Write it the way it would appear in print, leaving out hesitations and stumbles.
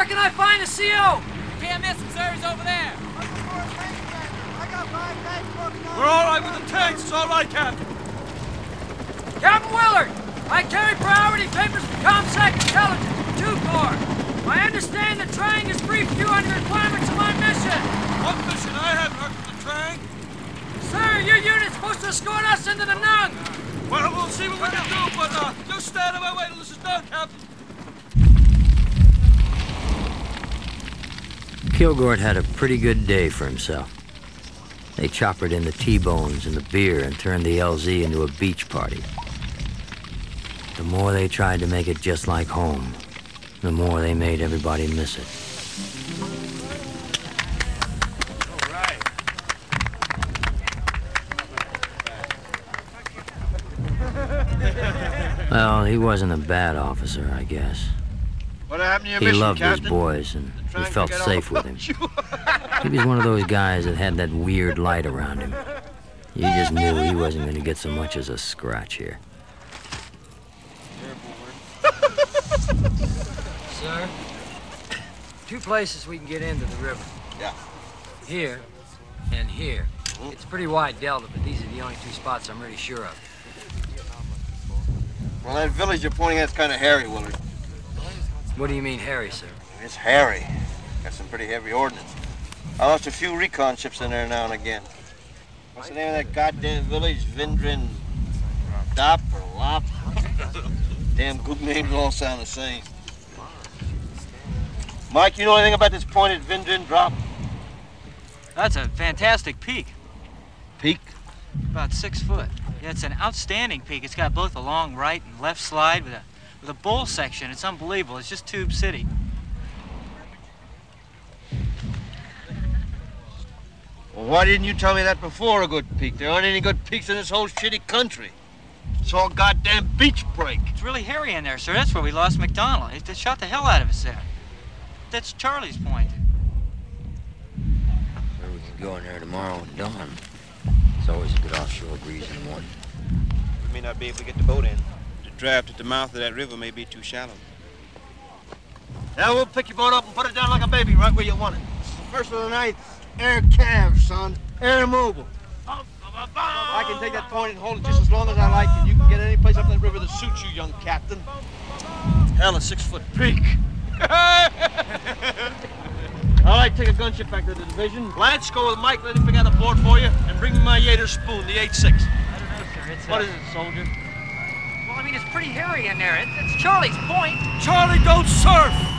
can I find a CO? Can't miss him, sir. He's over there. We're all right with the tanks. It's all right, Captain. Captain Willard, I carry priority papers from ComSec Intelligence, 2 Corps. I understand the Trang has briefed you on the requirements of my mission. What mission? I haven't heard from the Trang. Sir, your unit's supposed to escort us into the Nung. Well, we'll see what we can do, but just stand in my way till this is done, Captain. Kilgore had a pretty good day for himself. They choppered in the T-bones and the beer and turned the LZ into a beach party. The more they tried to make it just like home, the more they made everybody miss it. All right. Well, he wasn't a bad officer, I guess. What happened to your He mission, loved Captain? his boys, and he Trying to felt get all safe with him. about He was one of those guys that had that weird light around him. You just knew he wasn't going to get so much as a scratch here. Sir, 2 places we can get into the river. Yeah. Here and here. It's a pretty wide delta, but these are the only 2 spots I'm really sure of. Well, that village you're pointing at is kind of hairy, Willard. What do you mean, Harry, sir? It's hairy. Got some pretty heavy ordnance. I lost a few recon ships in there now and again. What's the name of that goddamn village? Vindrin Dop or Lop? Damn good names all sound the same. Mike, you know anything about this point at Vindrin Drop? That's a fantastic peak. Peak? About 6 foot. Yeah, it's an outstanding peak. It's got both a long right and left slide with a bowl section. It's unbelievable. It's just Tube City. Well, why didn't you tell me that before, a good peak? There aren't any good peaks in this whole shitty country. It's all goddamn beach break. It's really hairy in there, sir. That's where we lost McDonald. They shot the hell out of us there. That's Charlie's Point. Or we could go in there tomorrow at dawn. It's always a good offshore breeze in the morning. We may not be able to get the boat in. The draft at the mouth of that river may be too shallow. Now we'll pick your boat up and put it down like a baby right where you want it. First of the night, air calves, son. Air mobile. I can take that point and hold it just as long as I like, and you can get any place up that river that suits you, young captain. Hell, a 6-foot peak. All right, take a gunship back to the division. Lance, go with Mike, let him pick out a board for you, and bring me my Yater spoon, the 8-6. I don't know, sir. It's What is it, soldier? Well, I mean, it's pretty hairy in there. It's Charlie's Point. Charlie, don't surf!